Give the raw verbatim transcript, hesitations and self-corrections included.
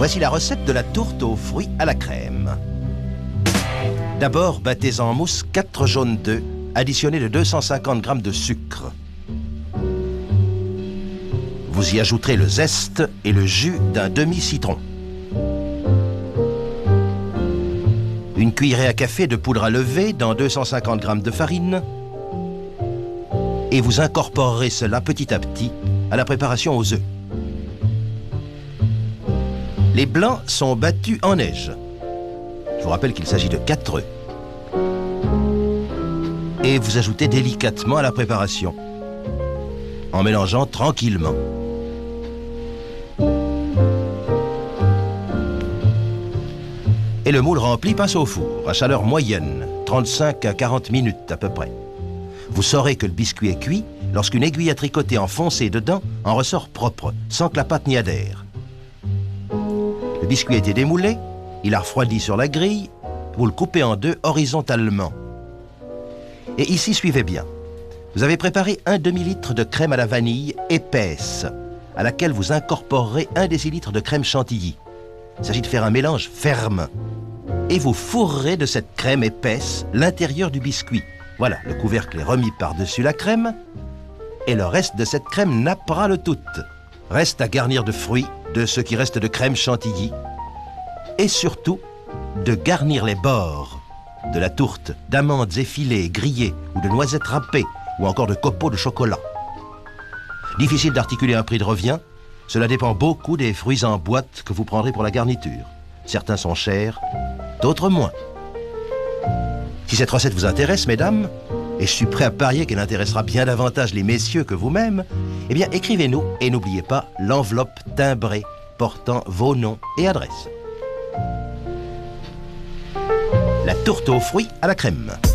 Voici la recette de la tourte aux fruits à la crème. D'abord, battez en mousse quatre jaunes d'œufs, additionnés de deux cent cinquante grammes de sucre. Vous y ajouterez le zeste et le jus d'un demi-citron. Une cuillerée à café de poudre à lever dans deux cent cinquante grammes de farine. Et vous incorporerez cela petit à petit à la préparation aux œufs. Les blancs sont battus en neige. Je vous rappelle qu'il s'agit de quatre œufs. Et vous ajoutez délicatement à la préparation, en mélangeant tranquillement. Et le moule rempli passe au four, à chaleur moyenne, trente-cinq à quarante minutes à peu près. Vous saurez que le biscuit est cuit lorsqu'une aiguille à tricoter enfoncée dedans en ressort propre, sans que la pâte n'y adhère. Le biscuit a été démoulé, il a refroidi sur la grille, vous le coupez en deux horizontalement. Et ici, suivez bien. Vous avez préparé un demi-litre de crème à la vanille épaisse, à laquelle vous incorporerez un décilitre de crème chantilly. Il s'agit de faire un mélange ferme. Et vous fourrerez de cette crème épaisse l'intérieur du biscuit. Voilà, le couvercle est remis par-dessus la crème, et le reste de cette crème nappera le tout. Reste à garnir de fruits, de ce qui reste de crème chantilly, et surtout de garnir les bords de la tourte d'amandes effilées, grillées, ou de noisettes râpées, ou encore de copeaux de chocolat. Difficile d'articuler un prix de revient, cela dépend beaucoup des fruits en boîte que vous prendrez pour la garniture. Certains sont chers, d'autres moins. Si cette recette vous intéresse, mesdames, et je suis prêt à parier qu'elle intéressera bien davantage les messieurs que vous-même, eh bien écrivez-nous et n'oubliez pas l'enveloppe timbrée portant vos noms et adresses. La tourte aux fruits à la crème.